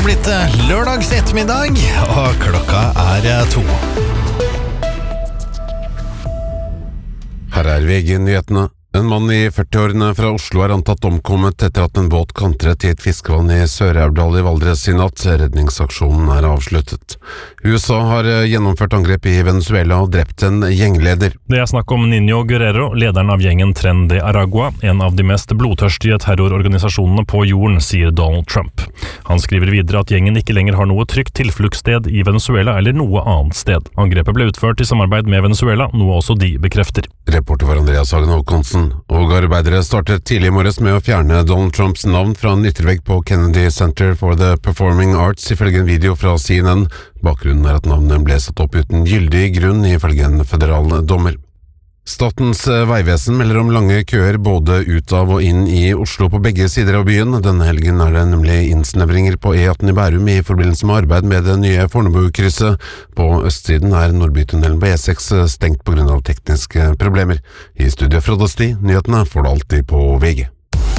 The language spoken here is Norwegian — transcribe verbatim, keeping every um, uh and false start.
blitt lørdags ettermiddag, og klokka er to. Her er V G-nyhetene. En mann i førtiårene fra Oslo er antatt omkommet etter at en båt kantret i et fiskevann i Sør-Aurdal i Valdres i natt. Redningsaksjonen er avsluttet. U S A har gjennomført angrep i Venezuela og drept en gjengleder. Det er snakk om Niño Guerrero, lederen av gjengen Tren de Aragua, en av de mest blodtørstige terrororganisasjonene på jorden, sier Donald Trump. Han skriver videre at gjengen ikke lenger har noe trygt tilfluktssted i Venezuela eller noe annet sted. Angrepet ble utført i samarbeid med Venezuela, noe også de bekrefter. Reporter var Andreas Hagen Håkonsen, og arbeidere startet tidlig i morges med å fjerne Donald Trumps navn fra en yttervegg på Kennedy Center for the Performing Arts, ifølge en video fra C N N. Bakgrunnen er at navnet ble satt opp uten gyldig grunn, ifølge en federal dommer. Statens vegvesen melder om lange køer både ut av og inn i Oslo på begge sider av byen. Denne helgen er det nemlig innsnevringer på E atten i Bærum i forbindelse med arbeid med det nye Fornebu-krysset. På østsiden er Nordbytunnelen på E seks stengt på grunn av tekniske problemer. I studio fra Dusty, nyhetene får du alltid på V G.